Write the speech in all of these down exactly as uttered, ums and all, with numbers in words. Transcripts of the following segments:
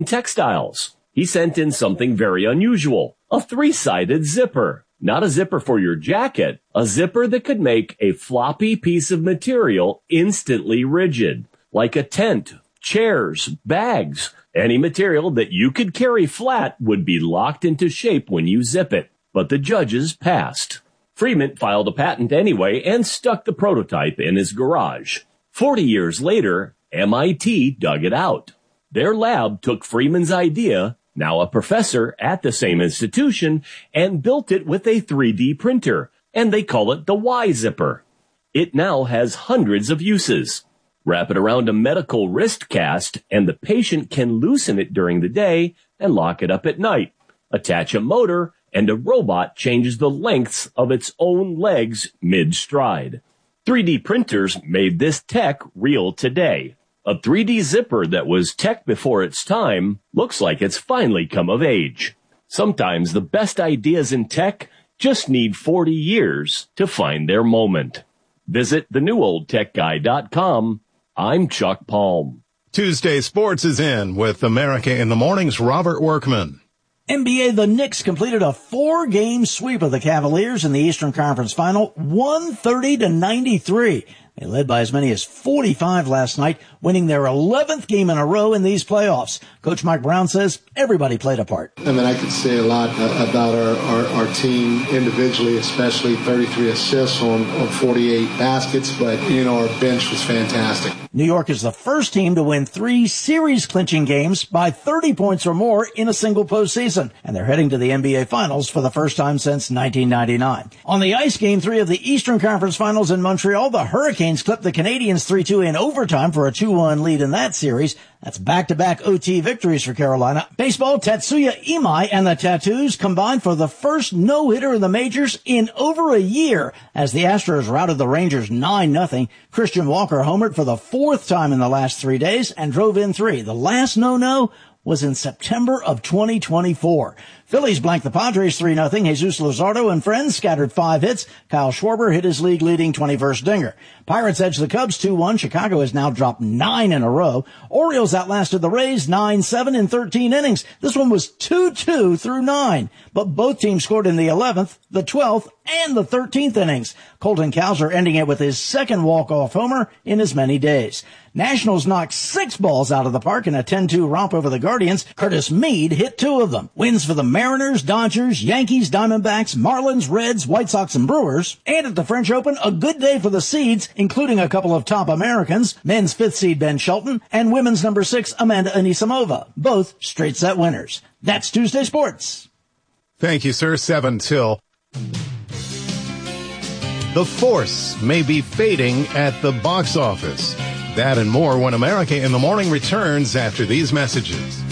Textiles. He sent in something very unusual, a three-sided zipper. Not a zipper for your jacket, a zipper that could make a floppy piece of material instantly rigid, like a tent, chairs, bags. Any material that you could carry flat would be locked into shape when you zip it. But the judges passed. Freeman filed a patent anyway and stuck the prototype in his garage. Forty years later, M I T dug it out. Their lab took Freeman's idea, now a professor at the same institution, and built it with a three D printer, and they call it the Y-Zipper. It now has hundreds of uses. Wrap it around a medical wrist cast, and the patient can loosen it during the day and lock it up at night. Attach a motor, and a robot changes the lengths of its own legs mid-stride. three D printers made this tech real today. A three D zipper that was tech before its time looks like it's finally come of age. Sometimes the best ideas in tech just need forty years to find their moment. Visit the new old tech guy dot com. I'm Chuck Palm. Tuesday Sports is in with America in the Morning's Robert Workman. N B A, the Knicks completed a four-game sweep of the Cavaliers in the Eastern Conference Final, one thirty to ninety-three. They led by as many as forty-five last night, winning their eleventh game in a row in these playoffs. Coach Mike Brown says everybody played a part. I mean, I could say a lot uh, about our, our, our team individually, especially thirty-three assists on, on forty-eight baskets, but, you know, our bench was fantastic. New York is the first team to win three series-clinching games by thirty points or more in a single postseason, and they're heading to the N B A Finals for the first time since nineteen ninety-nine. On the ice, Game three of the Eastern Conference Finals in Montreal, the Hurricanes clipped the Canadiens three two in overtime for a two one lead in that series. That's back-to-back O T victories for Carolina. Baseball, Tatsuya Imai and the Tattoos combined for the first no-hitter in the majors in over a year as the Astros routed the Rangers nine nothing. Christian Walker homered for the fourth time in the last three days and drove in three. The last no-no was in September of twenty twenty-four. Phillies blanked the Padres three nothing. Jesus Luzardo and friends scattered five hits. Kyle Schwarber hit his league-leading twenty-first dinger. Pirates edged the Cubs two one. Chicago has now dropped nine in a row. Orioles outlasted the Rays nine seven in thirteen innings. This one was two two through nine. But both teams scored in the eleventh, the twelfth, and the thirteenth innings. Colton Cowser ending it with his second walk-off homer in as many days. Nationals knocked six balls out of the park in a ten two romp over the Guardians. Curtis Meade hit two of them. Wins for the Mariners, Dodgers, Yankees, Diamondbacks, Marlins, Reds, White Sox, and Brewers. And at the French Open, a good day for the seeds, including a couple of top Americans, men's fifth seed Ben Shelton and women's number six Amanda Anisimova, both straight set winners. That's Tuesday Sports. Thank you, sir. Seven till. The Force may be fading at the box office. That and more when America in the Morning returns after these messages.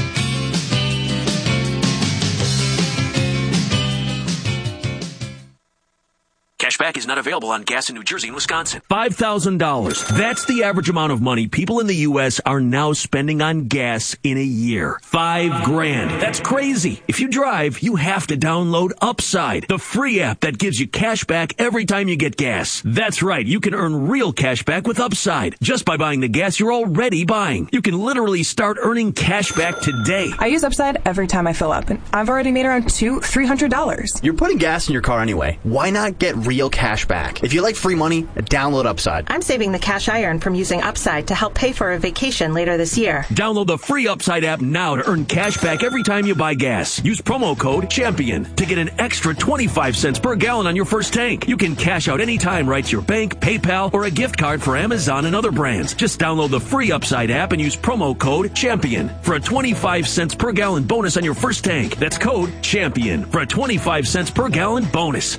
Cashback is not available on gas in New Jersey and Wisconsin. five thousand dollars. That's the average amount of money people in the U S are now spending on gas in a year. Five grand. That's crazy. If you drive, you have to download Upside, the free app that gives you cash back every time you get gas. That's right. You can earn real cash back with Upside just by buying the gas you're already buying. You can literally start earning cash back today. I use Upside every time I fill up, and I've already made around two, three hundred dollars. You're putting gas in your car anyway. Why not get real cash back? If you like free money, download Upside. I'm saving the cash I earn from using Upside to help pay for a vacation later this year. Download the free Upside app now to earn cash back every time you buy gas. Use promo code CHAMPION to get an extra twenty-five cents per gallon on your first tank. You can cash out anytime right to your bank, PayPal, or a gift card for Amazon and other brands. Just download the free Upside app and use promo code CHAMPION for a twenty-five cents per gallon bonus on your first tank. That's code CHAMPION for a twenty-five cents per gallon bonus.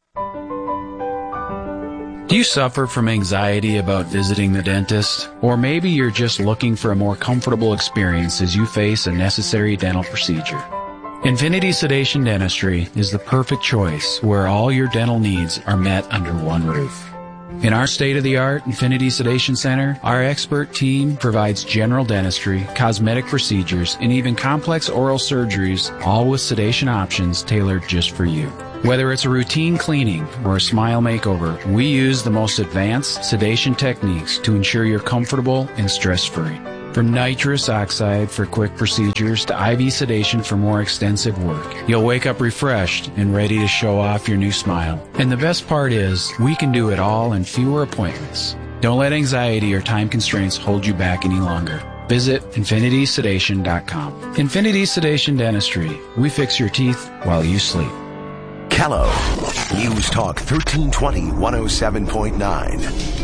Do you suffer from anxiety about visiting the dentist? Or maybe you're just looking for a more comfortable experience as you face a necessary dental procedure. Infinity Sedation Dentistry is the perfect choice where all your dental needs are met under one roof. In our state-of-the-art Infinity Sedation Center, our expert team provides general dentistry, cosmetic procedures, and even complex oral surgeries, all with sedation options tailored just for you. Whether it's a routine cleaning or a smile makeover, we use the most advanced sedation techniques to ensure you're comfortable and stress-free. From nitrous oxide for quick procedures to I V sedation for more extensive work, you'll wake up refreshed and ready to show off your new smile. And the best part is, we can do it all in fewer appointments. Don't let anxiety or time constraints hold you back any longer. Visit infinity sedation dot com. Infinity Sedation Dentistry. We fix your teeth while you sleep. Kello. News Talk thirteen twenty, one oh seven point nine.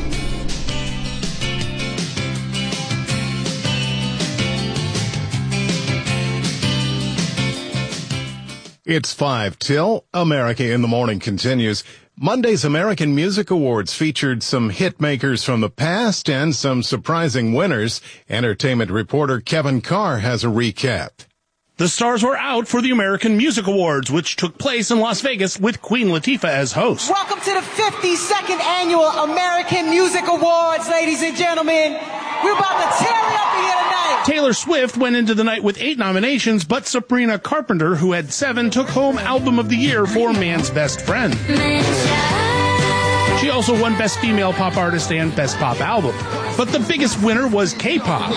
It's five till. America in the Morning continues. Monday's American Music Awards featured some hit makers from the past and some surprising winners. Entertainment reporter Kevin Carr has a recap. The stars were out for the American Music Awards, which took place in Las Vegas with Queen Latifah as host. Welcome to the fifty-second Annual American Music Awards, ladies and gentlemen. We're about to tear it up in here tonight. Taylor Swift went into the night with eight nominations, but Sabrina Carpenter, who had seven, took home Album of the Year for Man's Best Friend. She also won Best Female Pop Artist and Best Pop Album. But the biggest winner was K-pop.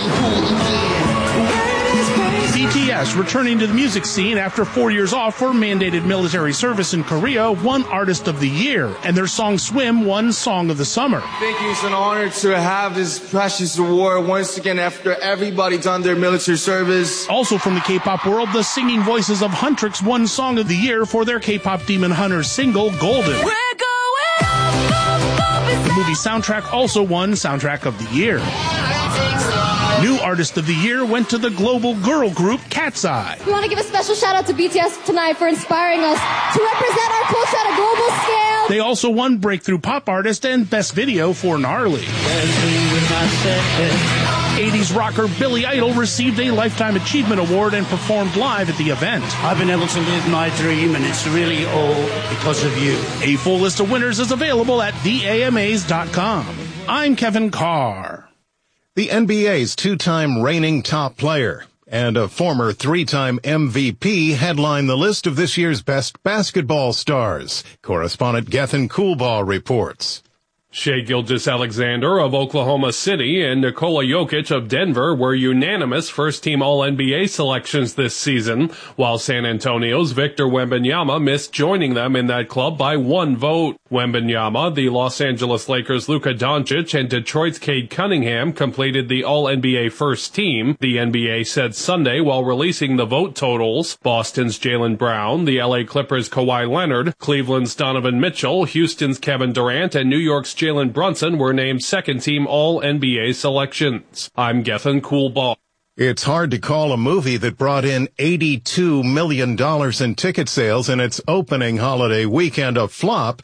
B T S, returning to the music scene after four years off for mandated military service in Korea, won Artist of the Year, and their song Swim won Song of the Summer. Thank you. It's an honor to have this precious award once again after everybody done their military service. Also from the K-pop world, the singing voices of Huntrix won Song of the Year for their K-pop Demon Hunters single, Golden. We're going up, up, up. The movie soundtrack also won Soundtrack of the Year. New Artist of the Year went to the global girl group Cat's Eye. We want to give a special shout out to B T S tonight for inspiring us to represent our culture at a global scale. They also won Breakthrough Pop Artist and Best Video for Gnarly. eighties rocker Billy Idol received a Lifetime Achievement Award and performed live at the event. I've been able to live my dream, and it's really all because of you. A full list of winners is available at the A M As dot com. I'm Kevin Carr. The N B A's two-time reigning top player and a former three-time M V P headline the list of this year's best basketball stars. Correspondent Gethin Coolbaugh reports. Shai Gilgeous-Alexander of Oklahoma City and Nikola Jokic of Denver were unanimous first-team All N B A selections this season, while San Antonio's Victor Wembanyama missed joining them in that club by one vote. Wembanyama, the Los Angeles Lakers' Luka Doncic, and Detroit's Cade Cunningham completed the All N B A first team, the N B A said Sunday while releasing the vote totals. Boston's Jaylen Brown, the L A Clippers' Kawhi Leonard, Cleveland's Donovan Mitchell, Houston's Kevin Durant, and New York's Jalen Brunson were named second-team All N B A selections. I'm Gethin Coolbaugh. It's hard to call a movie that brought in eighty-two million dollars in ticket sales in its opening holiday weekend a flop.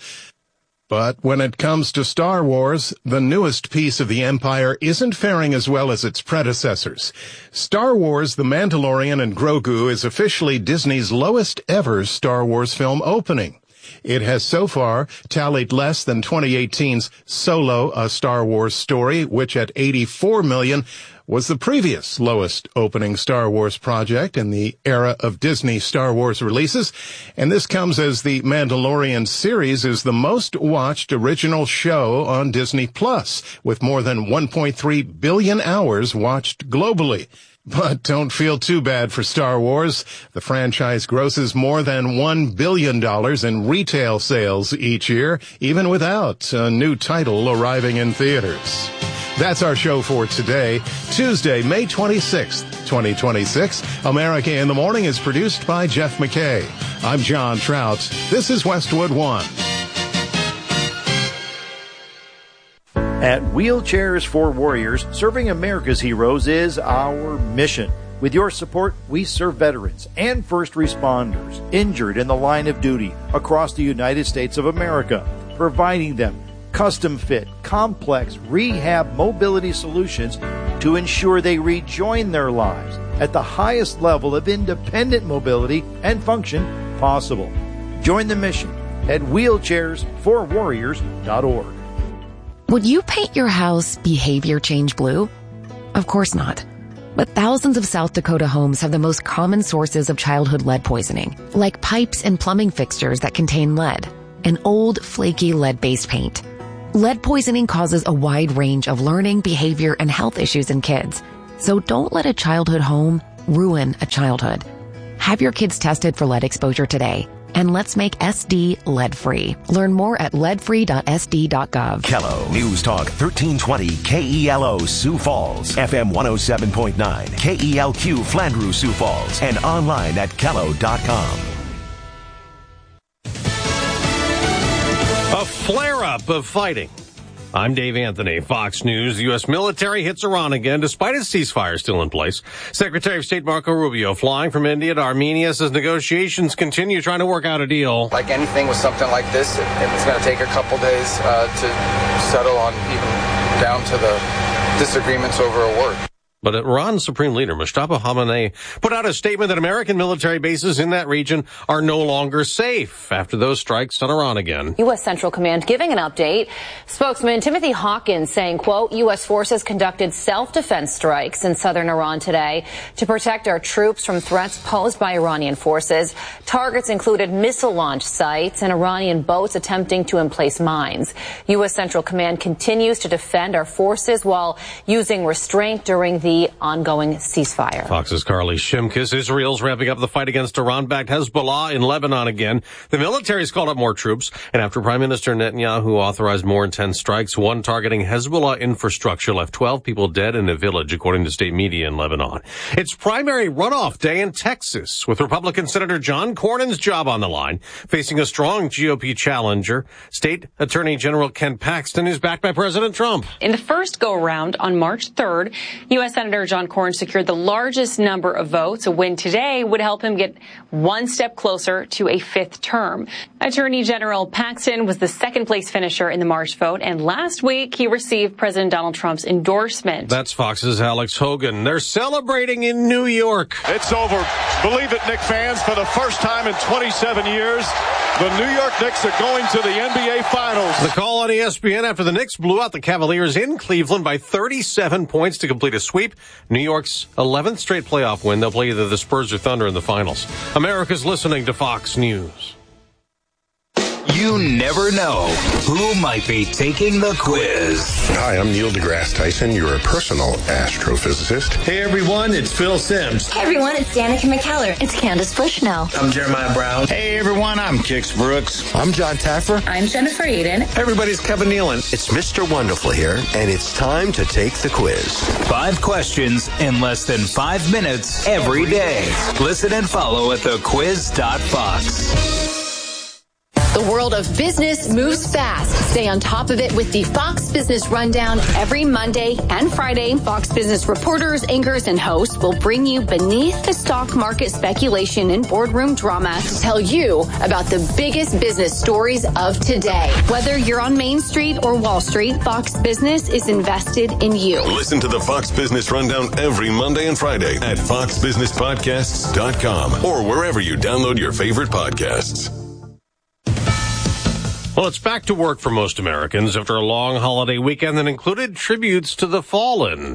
But when it comes to Star Wars, the newest piece of the empire isn't faring as well as its predecessors. Star Wars: The Mandalorian and Grogu is officially Disney's lowest ever Star Wars film opening. It has so far tallied less than twenty eighteen's Solo: A Star Wars Story, which at eighty-four million dollars was the previous lowest opening Star Wars project in the era of Disney Star Wars releases. And this comes as the Mandalorian series is the most watched original show on Disney Plus, with more than one point three billion hours watched globally. But don't feel too bad for Star Wars. The franchise grosses more than one billion dollars in retail sales each year, even without a new title arriving in theaters. That's our show for today, Tuesday, May twenty-sixth, twenty twenty-six. America in the Morning is produced by Jeff McKay. I'm John Trout. This is Westwood One. At Wheelchairs for Warriors, serving America's heroes is our mission. With your support, we serve veterans and first responders injured in the line of duty across the United States of America, providing them custom-fit, complex rehab mobility solutions to ensure they rejoin their lives at the highest level of independent mobility and function possible. Join the mission at wheelchairs for warriors dot org. Would you paint your house behavior change blue? Of course not. But thousands of South Dakota homes have the most common sources of childhood lead poisoning, like pipes and plumbing fixtures that contain lead, and old, flaky lead-based paint. Lead poisoning causes a wide range of learning, behavior, and health issues in kids. So don't let a childhood home ruin a childhood. Have your kids tested for lead exposure today. And let's make S D lead-free. Learn more at lead free dot s d dot gov. Kello News Talk thirteen twenty K E L O Sioux Falls, F M one oh seven point nine, K E L Q Flandreau Sioux Falls, and online at kello dot com. A flare-up of fighting. I'm Dave Anthony, Fox News. The U S military hits Iran again, despite its ceasefire still in place. Secretary of State Marco Rubio flying from India to Armenia says negotiations continue trying to work out a deal. Like anything with something like this, it, it's going to take a couple days uh, to settle on, even down to the disagreements over a word. But Iran's Supreme Leader, Mustafa Khamenei, put out a statement that American military bases in that region are no longer safe after those strikes on Iran again. U S Central Command giving an update. Spokesman Timothy Hawkins saying, quote, U S forces conducted self-defense strikes in southern Iran today to protect our troops from threats posed by Iranian forces. Targets included missile launch sites and Iranian boats attempting to emplace mines. U S Central Command continues to defend our forces while using restraint during the The ongoing ceasefire. Fox's Carly Shimkus. Israel's ramping up the fight against Iran-backed Hezbollah in Lebanon again. The military's called up more troops, and after Prime Minister Netanyahu authorized more intense strikes, one targeting Hezbollah infrastructure left twelve people dead in a village, according to state media in Lebanon. It's primary runoff day in Texas, with Republican Senator John Cornyn's job on the line, facing a strong G O P challenger. State Attorney General Ken Paxton is backed by President Trump. In the first go-around on March third, U S Senator John Cornyn secured the largest number of votes. A win today would help him get one step closer to a fifth term. Attorney General Paxton was the second place finisher in the March vote, and last week he received President Donald Trump's endorsement. That's Fox's Alex Hogan. They're celebrating in New York. It's over. Believe it, Knicks fans, for the first time in twenty-seven years, the New York Knicks are going to the N B A Finals. The call on E S P N after the Knicks blew out the Cavaliers in Cleveland by thirty-seven points to complete a sweep. New York's eleventh straight playoff win. They'll play either the Spurs or Thunder in the finals. America's listening to Fox News. You never know who might be taking the quiz. Hi, I'm Neil deGrasse Tyson, your personal astrophysicist. Hey everyone, it's Phil Simms. Hey everyone, it's Danica McKellar. It's Candace Bushnell. I'm Jeremiah Brown. Hey everyone, I'm Kix Brooks. I'm John Taffer. I'm Jennifer Aiden. Hey everybody's Kevin Nealon. It's Mister Wonderful here, and it's time to take the quiz. Five questions in less than five minutes every day. Listen and follow at the quiz dot fox. The world of business moves fast. Stay on top of it with the Fox Business Rundown every Monday and Friday. Fox Business reporters, anchors, and hosts will bring you beneath the stock market speculation and boardroom drama to tell you about the biggest business stories of today. Whether you're on Main Street or Wall Street, Fox Business is invested in you. Listen to the Fox Business Rundown every Monday and Friday at fox business podcasts dot com or wherever you download your favorite podcasts. Well, it's back to work for most Americans after a long holiday weekend that included tributes to the fallen.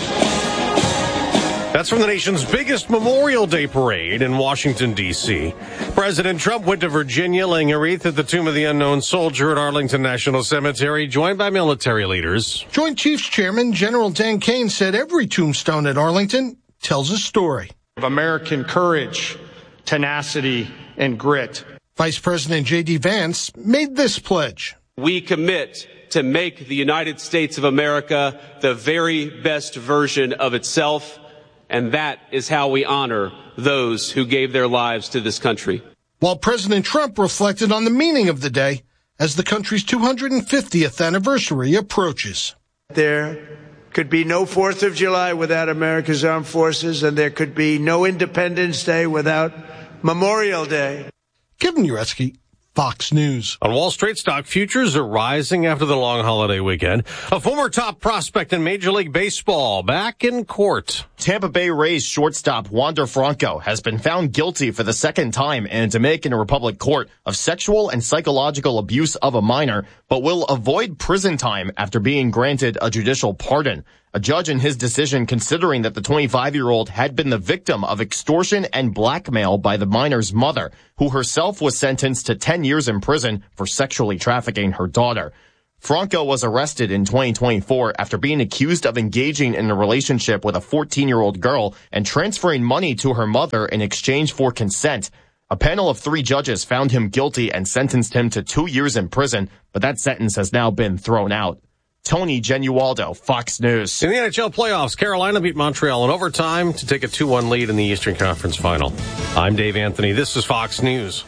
That's from the nation's biggest Memorial Day parade in Washington, D C President Trump went to Virginia, laying a wreath at the Tomb of the Unknown Soldier at Arlington National Cemetery, joined by military leaders. Joint Chiefs Chairman General Dan Kane said every tombstone at Arlington tells a story of American courage, tenacity, and grit. Vice President J D Vance made this pledge. We commit to make the United States of America the very best version of itself, and that is how we honor those who gave their lives to this country. While President Trump reflected on the meaning of the day as the country's two hundred fiftieth anniversary approaches. There could be no fourth of July without America's armed forces, and there could be no Independence Day without Memorial Day. Kevin Uretsky, Fox News. On Wall Street, stock futures are rising after the long holiday weekend. A former top prospect in Major League Baseball back in court. Tampa Bay Rays shortstop Wander Franco has been found guilty for the second time in a Dominican Republic court of sexual and psychological abuse of a minor, but will avoid prison time after being granted a judicial pardon. A judge in his decision considering that the twenty-five-year-old had been the victim of extortion and blackmail by the minor's mother, who herself was sentenced to ten years in prison for sexually trafficking her daughter. Franco was arrested in twenty twenty-four after being accused of engaging in a relationship with a fourteen-year-old girl and transferring money to her mother in exchange for consent. A panel of three judges found him guilty and sentenced him to two years in prison, but that sentence has now been thrown out. Tony Genualdo, Fox News. In the N H L playoffs, Carolina beat Montreal in overtime to take a two one lead in the Eastern Conference Final. I'm Dave Anthony. This is Fox News.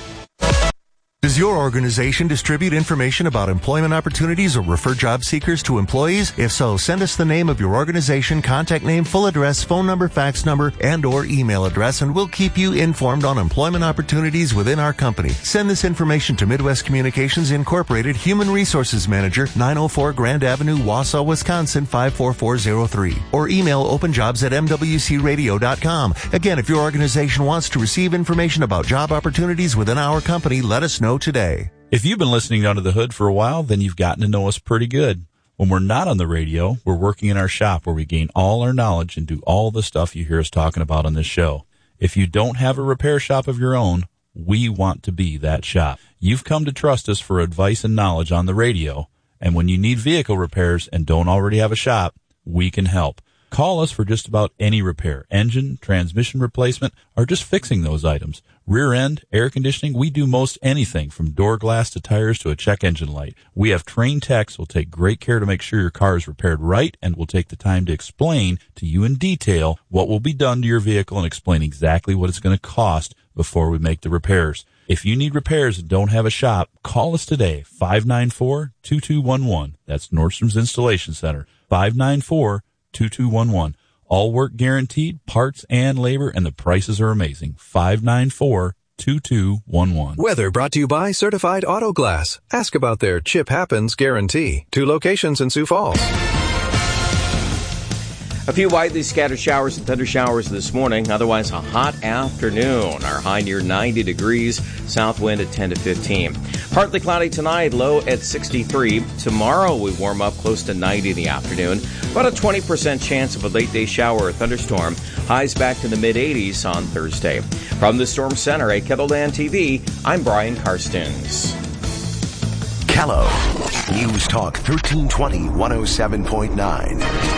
Does your organization distribute information about employment opportunities or refer job seekers to employees? If so, send us the name of your organization, contact name, full address, phone number, fax number, and or email address, and we'll keep you informed on employment opportunities within our company. Send this information to Midwest Communications Incorporated, Human Resources Manager, nine oh four Grand Avenue, Wausau, Wisconsin, five four four zero three. Or email openjobs at m w c radio dot com. Again, if your organization wants to receive information about job opportunities within our company, let us know today. If you've been listening Under the Hood for a while, then you've gotten to know us pretty good. When we're not on the radio, we're working in our shop where we gain all our knowledge and do all the stuff you hear us talking about on this show. If you don't have a repair shop of your own, we want to be that shop. You've come to trust us for advice and knowledge on the radio, and when you need vehicle repairs and don't already have a shop, we can help. Call us for just about any repair, engine, transmission replacement, or just fixing those items. Rear end, air conditioning, we do most anything from door glass to tires to a check engine light. We have trained techs who will take great care to make sure your car is repaired right and will take the time to explain to you in detail what will be done to your vehicle and explain exactly what it's going to cost before we make the repairs. If you need repairs and don't have a shop, call us today, five nine four, two two one one. That's Nordstrom's Installation Center, five nine four, two two one one. All work guaranteed, parts and labor, and the prices are amazing. five nine four, two two one one. Weather brought to you by Certified Auto Glass. Ask about their Chip Happens guarantee. Two locations in Sioux Falls. A few widely scattered showers and thunder showers this morning. Otherwise, a hot afternoon. Our high near ninety degrees. South wind at ten to fifteen. Partly cloudy tonight, low at sixty-three. Tomorrow, we warm up close to ninety in the afternoon. About a twenty percent chance of a late day shower or thunderstorm. Highs back to the mid eighties on Thursday. From the Storm Center at Kettleland T V, I'm Brian Karstens. Kello News Talk thirteen twenty, one oh seven point nine.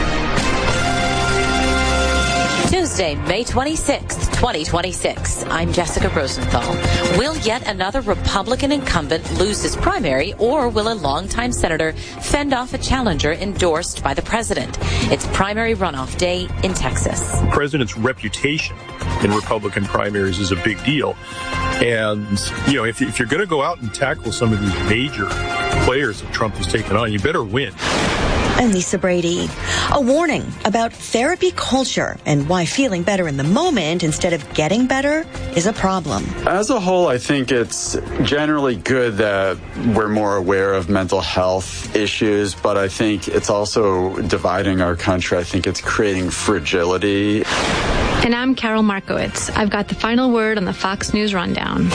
Tuesday, May twenty-sixth, twenty twenty-six. I'm Jessica Rosenthal. Will yet another Republican incumbent lose his primary, or will a longtime senator fend off a challenger endorsed by the president? It's primary runoff day in Texas. The president's reputation in Republican primaries is a big deal. And, you know, if, if you're going to go out and tackle some of these major players that Trump has taken on, you better win. I'm Lisa Brady. A warning about therapy culture and why feeling better in the moment instead of getting better is a problem. As a whole, I think it's generally good that we're more aware of mental health issues, but I think it's also dividing our country. I think it's creating fragility. And I'm Carol Markowitz. I've got the final word on the Fox News Rundown.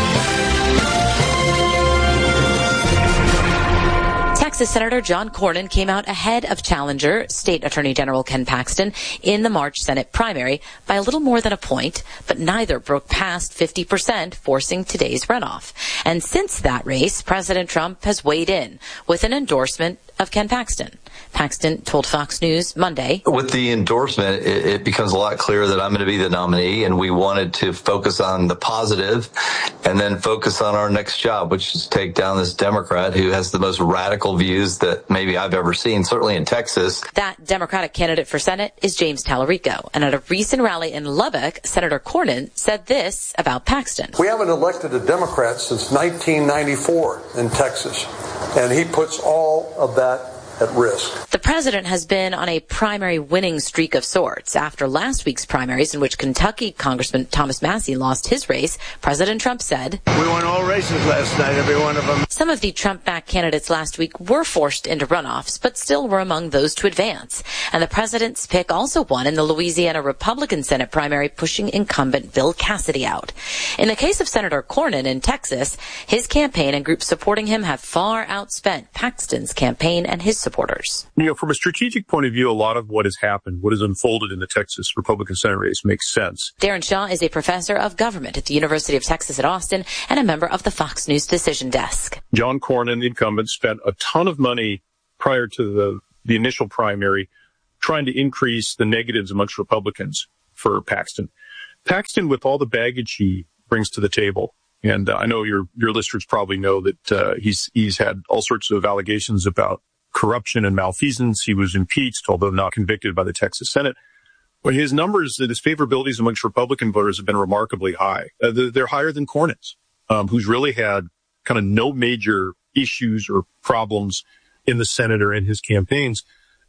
Texas Senator John Cornyn came out ahead of challenger State Attorney General Ken Paxton in the March Senate primary by a little more than a point, but neither broke past fifty percent, forcing today's runoff. And since that race, President Trump has weighed in with an endorsement of Ken Paxton. Paxton told Fox News Monday. With the endorsement, it, it becomes a lot clearer that I'm going to be the nominee, and we wanted to focus on the positive and then focus on our next job, which is to take down this Democrat who has the most radical views that maybe I've ever seen, certainly in Texas. That Democratic candidate for Senate is James Tallarico. And at a recent rally in Lubbock, Senator Cornyn said this about Paxton. We haven't elected a Democrat since nineteen ninety-four in Texas, and he puts all of that at risk. The president has been on a primary winning streak of sorts. After last week's primaries, in which Kentucky Congressman Thomas Massie lost his race, President Trump said, "We won all races last night, every one of them." Some of the Trump-backed candidates last week were forced into runoffs, but still were among those to advance. And the president's pick also won in the Louisiana Republican Senate primary, pushing incumbent Bill Cassidy out. In the case of Senator Cornyn in Texas, his campaign and groups supporting him have far outspent Paxton's campaign and his support. supporters. You know, from a strategic point of view, a lot of what has happened, what has unfolded in the Texas Republican Senate race makes sense. Darren Shaw is a professor of government at the University of Texas at Austin and a member of the Fox News Decision Desk. John Cornyn, the incumbent, spent a ton of money prior to the, the initial primary trying to increase the negatives amongst Republicans for Paxton. Paxton, with all the baggage he brings to the table, and uh, I know your your listeners probably know that uh, he's he's had all sorts of allegations about corruption and malfeasance. He was impeached, although not convicted, by the Texas Senate. But his numbers, his favorabilities amongst Republican voters have been remarkably high. Uh, they're higher than Cornyn's, um, who's really had kind of no major issues or problems in the Senate or in his campaigns.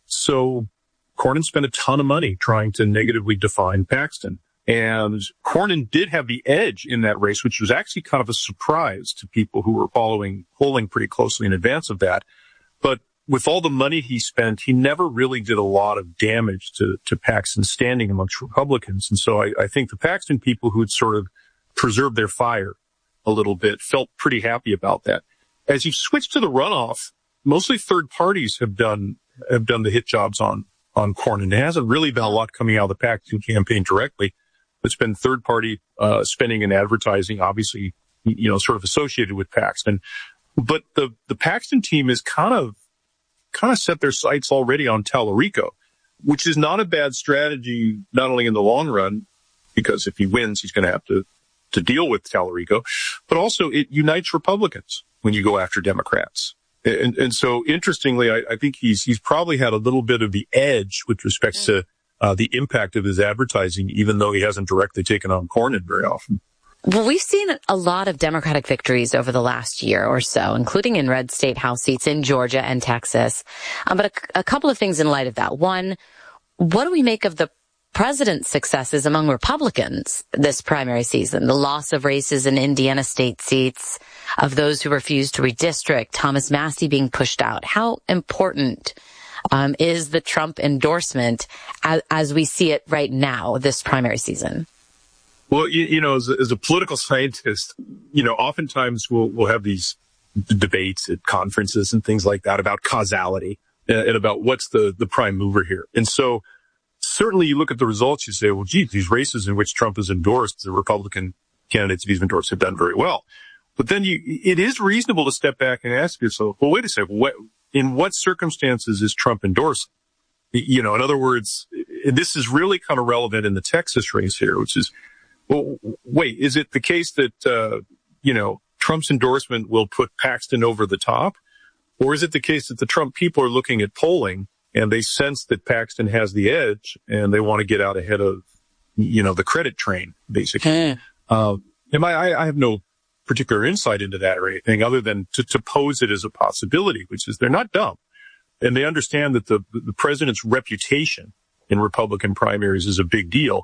So Cornyn spent a ton of money trying to negatively define Paxton. And Cornyn did have the edge in that race, which was actually kind of a surprise to people who were following polling pretty closely in advance of that. But with all the money he spent, he never really did a lot of damage to, to Paxton's standing amongst Republicans. And so I, I think the Paxton people who had sort of preserved their fire a little bit felt pretty happy about that. As you switch to the runoff, mostly third parties have done have done the hit jobs on on Cornyn. There hasn't really been a lot coming out of the Paxton campaign directly. It's been third party uh spending and advertising, obviously, you know, sort of associated with Paxton. But the the Paxton team has kind of kind of set their sights already on Tallarico, which is not a bad strategy, not only in the long run, because if he wins, he's going to have to to deal with Tallarico, but also it unites Republicans when you go after Democrats. And, and so, interestingly, I, I think he's he's probably had a little bit of the edge with respect to uh, the impact of his advertising, even though he hasn't directly taken on Cornyn very often. Well, we've seen a lot of Democratic victories over the last year or so, including in red state House seats in Georgia and Texas. Um, but a, a couple of things in light of that. One, what do we make of the president's successes among Republicans this primary season? The loss of races in Indiana state seats, of those who refused to redistrict, Thomas Massie being pushed out. How important um, is the Trump endorsement as, as we see it right now, this primary season? Well, you, you know, as a, as a political scientist, you know, oftentimes we'll, we'll have these d- debates at conferences and things like that about causality and, and about what's the, the prime mover here. And so certainly you look at the results, you say, well, gee, these races in which Trump has endorsed, the Republican candidates that he's endorsed have done very well. But then you, it is reasonable to step back and ask yourself, well, wait a second, what, in what circumstances is Trump endorsing? You know, in other words, this is really kind of relevant in the Texas race here, which is, well, wait, is it the case that, uh, you know, Trump's endorsement will put Paxton over the top? Or is it the case that the Trump people are looking at polling and they sense that Paxton has the edge and they want to get out ahead of, you know, the credit train, basically? Mm. Uh, am I, I have no particular insight into that or anything other than to, to pose it as a possibility, which is they're not dumb. And they understand that the, the president's reputation in Republican primaries is a big deal.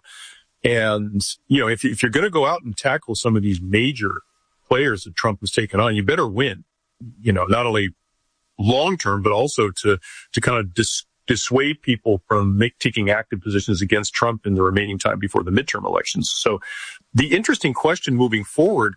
And, you know, if, if you're going to go out and tackle some of these major players that Trump has taken on, you better win, you know, not only long term, but also to, to kind of dis, dissuade people from make, taking active positions against Trump in the remaining time before the midterm elections. So the interesting question moving forward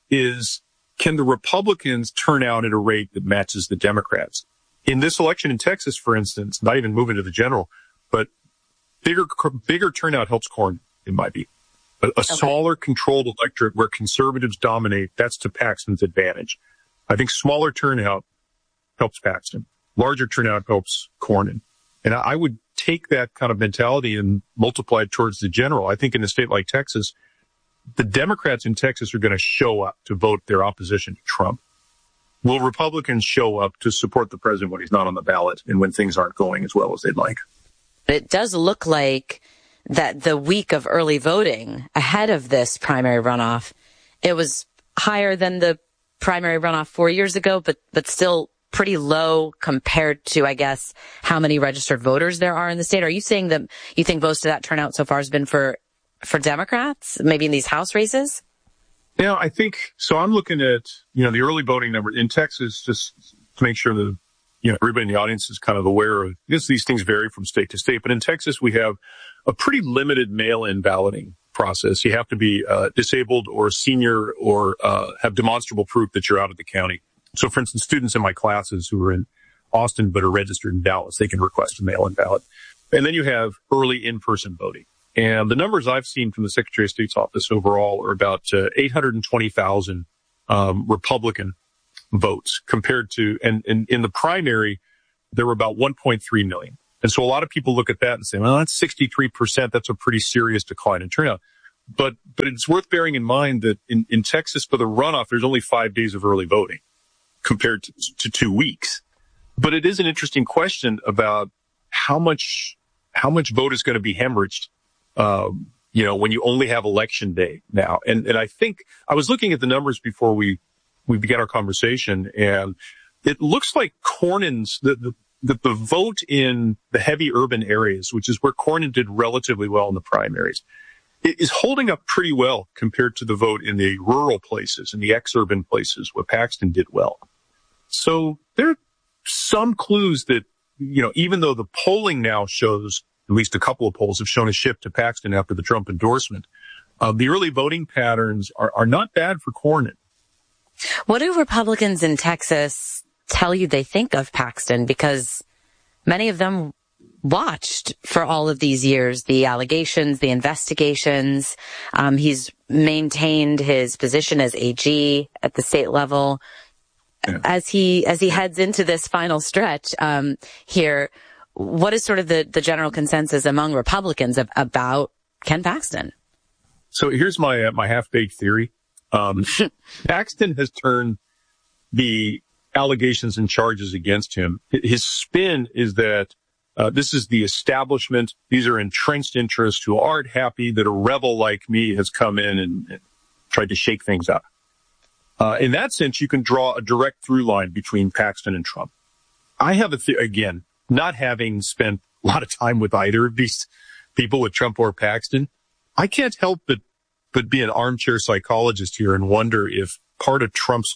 is, can the Republicans turn out at a rate that matches the Democrats? In this election in Texas, for instance, not even moving to the general, but bigger, bigger turnout helps Cornyn, it might be. A, a okay. smaller controlled electorate where conservatives dominate, that's to Paxton's advantage. I think smaller turnout helps Paxton. Larger turnout helps Cornyn. And I, I would take that kind of mentality and multiply it towards the general. I think in a state like Texas, the Democrats in Texas are going to show up to vote their opposition to Trump. Will Republicans show up to support the president when he's not on the ballot and when things aren't going as well as they'd like? It does look like that the week of early voting ahead of this primary runoff, it was higher than the primary runoff four years ago, but, but still pretty low compared to, I guess, how many registered voters there are in the state. Are you saying that you think most of that turnout so far has been for for Democrats, maybe in these House races? Yeah, I think so. I'm looking at, you know, the early voting number in Texas, just to make sure that, you know, everybody in the audience is kind of aware of this. These things vary from state to state, but in Texas, we have a pretty limited mail-in balloting process. You have to be uh, disabled or senior or uh, have demonstrable proof that you're out of the county. So, for instance, students in my classes who are in Austin but are registered in Dallas, they can request a mail-in ballot. And then you have early in-person voting. And the numbers I've seen from the Secretary of State's office overall are about uh, eight hundred twenty thousand um, Republican votes compared to, and, and in the primary, there were about one point three million. And so a lot of people look at that and say, well, that's sixty-three percent. That's a pretty serious decline in turnout. But, but it's worth bearing in mind that in, in Texas for the runoff, there's only five days of early voting compared to, to two weeks. But it is an interesting question about how much, how much vote is going to be hemorrhaged, um, you know, when you only have election day now. And, and I think I was looking at the numbers before we, we began our conversation, and it looks like Cornyn's, the, the, the, the vote in the heavy urban areas, which is where Cornyn did relatively well in the primaries, it is holding up pretty well compared to the vote in the rural places and the ex-urban places where Paxton did well. So there are some clues that, you know, even though the polling now shows, at least a couple of polls have shown a shift to Paxton after the Trump endorsement, uh, the early voting patterns are, are not bad for Cornyn. What do Republicans in Texas tell you they think of Paxton? Because many of them watched for all of these years the allegations, the investigations. Um, he's maintained his position as A G at the state level. Yeah. As he as he heads into this final stretch um, here, what is sort of the, the general consensus among Republicans of, about Ken Paxton? So here's my uh, my half-baked theory. Um, Paxton has turned the allegations and charges against him. His spin is that uh, this is the establishment. These are entrenched interests who aren't happy that a rebel like me has come in and, and tried to shake things up. Uh, in that sense, you can draw a direct through line between Paxton and Trump. I have a, th- again, not having spent a lot of time with either of these people, with Trump or Paxton, I can't help but, but be an armchair psychologist here and wonder if part of Trump's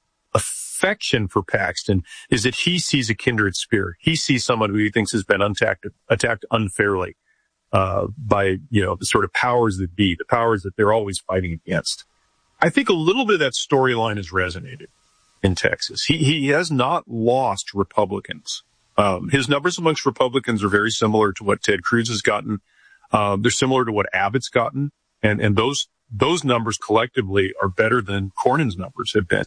affection for Paxton is that he sees a kindred spirit. He sees someone who he thinks has been attacked, attacked unfairly, uh, by, you know, the sort of powers that be, the powers that they're always fighting against. I think a little bit of that storyline has resonated in Texas. He, he has not lost Republicans. Um, his numbers amongst Republicans are very similar to what Ted Cruz has gotten. Um, they're similar to what Abbott's gotten. And, and those, those numbers collectively are better than Cornyn's numbers have been.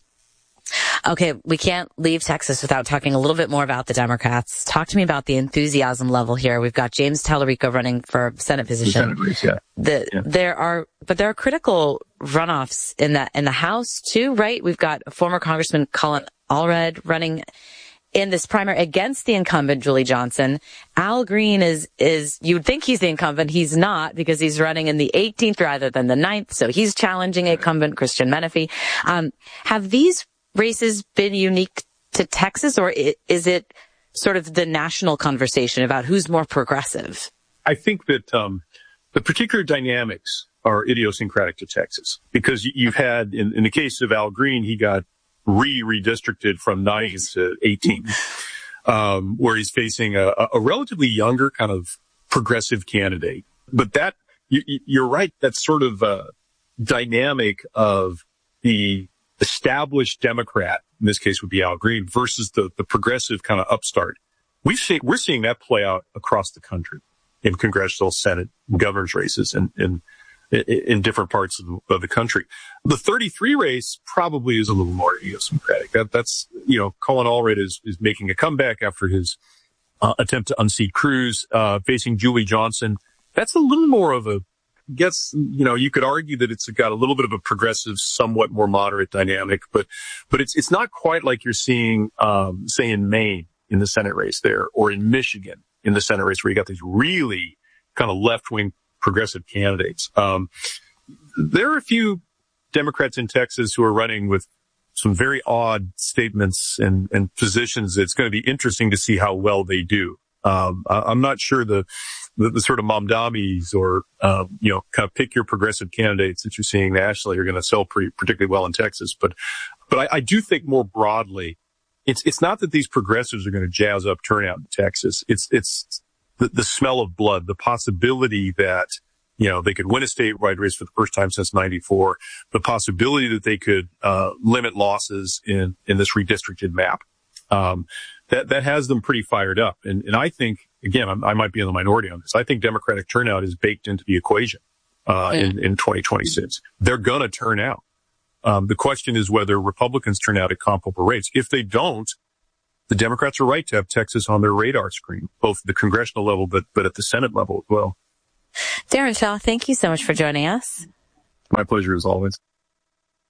Okay, we can't leave Texas without talking a little bit more about the Democrats. Talk to me about the enthusiasm level here. We've got James Tallarico running for Senate position. Senate race, yeah. The, yeah. There are, but there are critical runoffs in the in the House too, right? We've got former Congressman Colin Allred running in this primary against the incumbent Julie Johnson. Al Green is is you'd think he's the incumbent, he's not, because he's running in the eighteenth rather than the ninth. So he's challenging incumbent Christian Menefee. Um, have these races been unique to Texas, or is it sort of the national conversation about who's more progressive? I think that um, the particular dynamics are idiosyncratic to Texas, because you've had, in, in the case of Al Green, he got re-redistricted from ninth to eighteenth, um, where he's facing a, a relatively younger kind of progressive candidate. But that, you, you're right, that's sort of a dynamic of the established Democrat, in this case would be Al Green, versus the, the progressive kind of upstart. We've seen, we're seeing that play out across the country in congressional, Senate, and governor's races and in, in, in different parts of the, of the country. The thirty-three race probably is a little more idiosyncratic. That, that's, you know, Colin Allred is, is making a comeback after his uh, attempt to unseat Cruz, uh, facing Julie Johnson. That's a little more of a, Gets, you know, you could argue that it's got a little bit of a progressive, somewhat more moderate dynamic, but, but it's, it's not quite like you're seeing, um, say in Maine in the Senate race there, or in Michigan in the Senate race, where you got these really kind of left-wing progressive candidates. Um, there are a few Democrats in Texas who are running with some very odd statements and, and positions. It's going to be interesting to see how well they do. Um, I'm not sure the, the, the sort of Mamdamis or, um, you know, kind of pick your progressive candidates that you're seeing nationally are going to sell pretty, particularly well in Texas. But, but I, I do think more broadly, it's, it's not that these progressives are going to jazz up turnout in Texas. It's, it's the, the smell of blood, the possibility that, you know, they could win a statewide race for the first time since ninety-four, the possibility that they could, uh, limit losses in, in this redistricted map. Um, that, that has them pretty fired up. And, and I think, again, I'm, I might be in the minority on this. I think Democratic turnout is baked into the equation, uh, yeah. in, in twenty twenty-six. They're going to turn out. Um, the question is whether Republicans turn out at comparable rates. If they don't, the Democrats are right to have Texas on their radar screen, both at the congressional level, but, but at the Senate level as well. Darren Shaw, thank you so much for joining us. My pleasure as always.